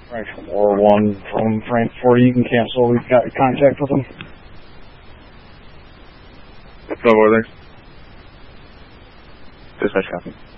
Frank from Or 1 from Frank 40. You can cancel. We've got contact with him. No more, thanks. Dispatch copy.